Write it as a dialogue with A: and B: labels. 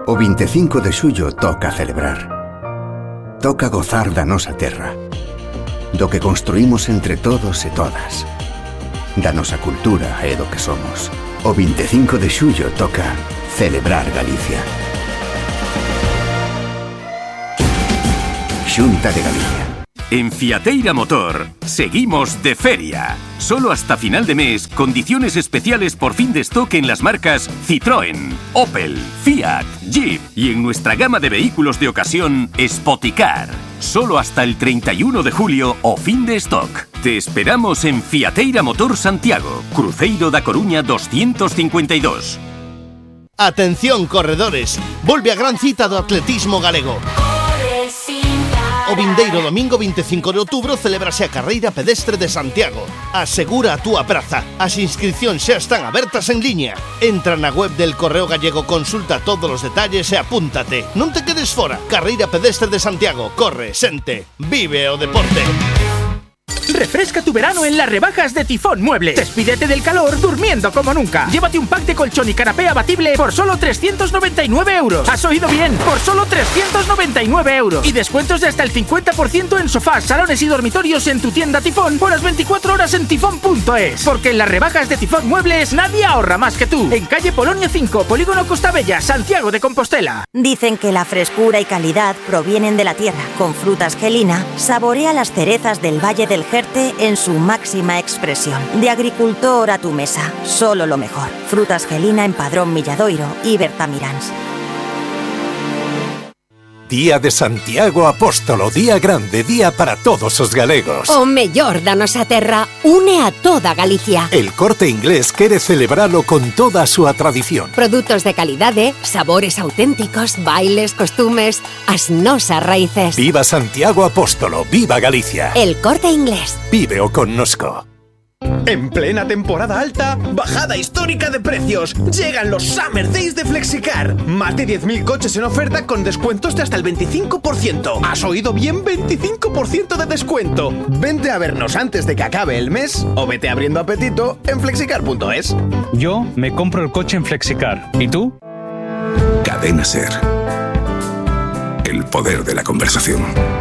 A: O 25 de xullo toca celebrar. Toca gozar da nosa terra, do que construímos entre todos e todas, da nosa cultura e do que somos. O 25 de xullo toca celebrar Galicia. Xunta de Galicia.
B: En Fiateira Motor, seguimos de feria. Solo hasta final de mes, condiciones especiales por fin de stock en las marcas Citroën, Opel, Fiat, Jeep y en nuestra gama de vehículos de ocasión, Spoticar. Solo hasta el 31 de julio o fin de stock. Te esperamos en Fiateira Motor Santiago, Cruceiro da Coruña 252.
C: Atención, corredores, volve a gran cita do atletismo galego. O vindeiro domingo 25 de outubro celebrase a carreira pedestre de Santiago. Asegura a túa praza. As inscripcións xa están abertas en liña. Entra na web del Correo Gallego, consulta todos os detalles e apúntate. Non te quedes fora. Carreira pedestre de Santiago. Corre, sente, vive o deporte.
D: Refresca tu verano en las rebajas de Tifón Muebles. Despídete del calor durmiendo como nunca. Llévate un pack de colchón y canapé abatible por solo 399 euros. ¿Has oído bien? Por solo 399 euros. Y descuentos de hasta el 50% en sofás, salones y dormitorios en tu tienda Tifón por las 24 horas en tifón.es. Porque en las rebajas de Tifón Muebles nadie ahorra más que tú. En calle Polonia 5, Polígono Costa Bella, Santiago de Compostela.
E: Dicen que la frescura y calidad provienen de la tierra. Con Frutas Gelina, saborea las cerezas del Valle del Jerte en su máxima expresión. De agricultor a tu mesa, solo lo mejor. Frutas Gelina en Padrón Milladoiro y Bertamiráns.
F: Día de Santiago Apóstolo, día grande, día para todos os galegos.
G: O mellor da nosa terra une a toda Galicia.
F: El Corte Inglés quere celebralo con toda a súa tradición.
G: Produtos de calidade, sabores auténticos, bailes, costumes, as nosas raíces.
F: Viva Santiago Apóstolo, viva Galicia.
G: El Corte Inglés.
F: Víveo connosco.
H: En plena temporada alta, bajada histórica de precios. Llegan los Summer Days de Flexicar. Más de 10.000 coches en oferta con descuentos de hasta el 25%. ¿Has oído bien? 25% de descuento. Vente a vernos antes de que acabe el mes o vete abriendo apetito en flexicar.es.
I: Yo me compro el coche en Flexicar. ¿Y tú?
J: Cadena SER. El poder de la conversación.